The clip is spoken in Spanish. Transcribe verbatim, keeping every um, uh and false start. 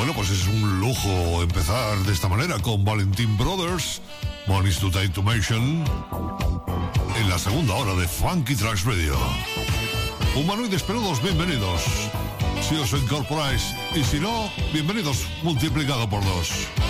Bueno, pues es un lujo empezar de esta manera con Valentín Brothers, Money's to Take to Mention, en la segunda hora de Funky Tracks Radio. Humanoides peludos, bienvenidos. Si os incorporáis y si no, bienvenidos multiplicado por dos.